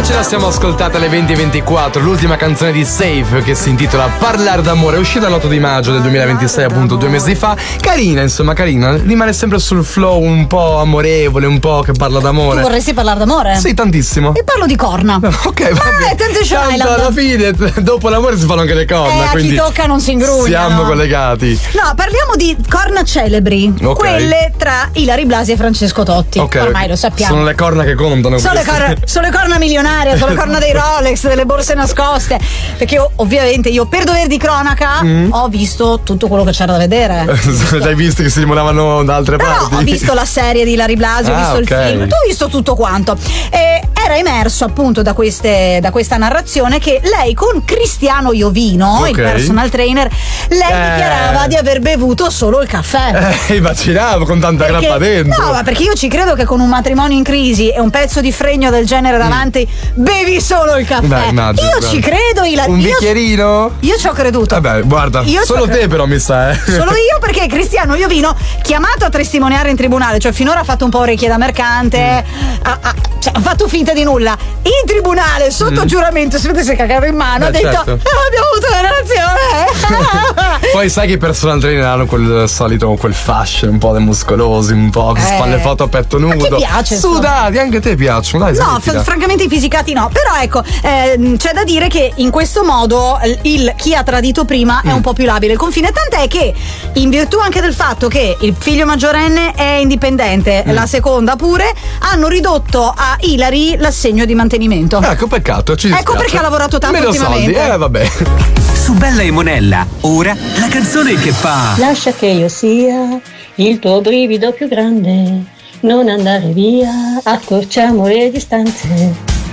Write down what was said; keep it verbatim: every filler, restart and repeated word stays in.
Ce la siamo ascoltata alle venti e ventiquattro, l'ultima canzone di Safe che si intitola Parlare d'amore, è uscita l'otto di maggio del duemilaventisei, appunto due mesi fa. Carina, insomma, carina, rimane sempre sul flow un po' amorevole, un po' che parla d'amore. Tu vorresti parlare d'amore? Sì, tantissimo. E parlo di corna. Ok, va bene. Ah, Temptation Tanto Island. alla fine, dopo l'amore si fanno anche le corna. Eh, a quindi chi tocca non si ingrugna. siamo no? collegati. No, parliamo di corna celebri. Ok. Quelle tra Ilary Blasi e Francesco Totti. Ok. Ormai lo sappiamo. Sono le corna che contano. Sono le, queste. corna, sono le corna milionarie, sono le corna dei Rolex, delle borse nascoste. Perché io, ovviamente io per dover di cronaca mm. ho visto tutto quello che c'era da vedere. Hai visto che si simulavano da altre Però parti? ho visto la serie di Ilary Blasi, ho Ah, visto ok. il film, ho visto tutto quanto. E era emerso appunto da, queste, da questa narrazione che lei con Cristiano Iovino, Ok. il personal trainer, lei Eh. dichiarava di aver bevuto solo il caffè. Eh, immaginavo con tanta Perché- grappa dentro. No, ma perché io ci credo che con un matrimonio in crisi e un pezzo di fregno del genere davanti bevi solo il caffè. Beh, immagino, io guarda. ci credo, Ila- Un io, bicchierino? io ci ho creduto. Vabbè, guarda, Io ci solo ho te creduto. però mi sa, eh. Solo io, perché Cristiano Iovino, chiamato a testimoniare in tribunale, cioè finora ha fatto un po' orecchie da mercante, Mm. ha, ha- cioè, ha fatto finta di nulla. In tribunale, sotto giuramento, si vede si è cagato in mano, ha Beh, detto: certo. "Eh, abbiamo avuto una relazione. Poi sai che i personal trainer hanno quel solito, quel fashion un po' dei muscolosi, un po' che Eh. fanno le foto a petto A chi nudo. piace, insomma. Sudati, anche a te piacciono, dai. No, smettila. f- francamente i fisicati no. Però ecco, ehm, c'è da dire che in questo modo il, il- chi ha tradito prima Mm. è un po' più labile. Il confine, tant'è che in virtù anche del fatto che il figlio maggiorenne è indipendente, Mm. la seconda pure, hanno ridotto a Ilary l'assegno di mantenimento. Ecco, peccato, ci Ecco dispiace. perché ha lavorato tanto Meno ultimamente. soldi, eh, vabbè. Su Bella e Monella, ora la canzone che fa. Lascia che io sia il tuo brivido più grande, non andare via, accorciamo le distanze.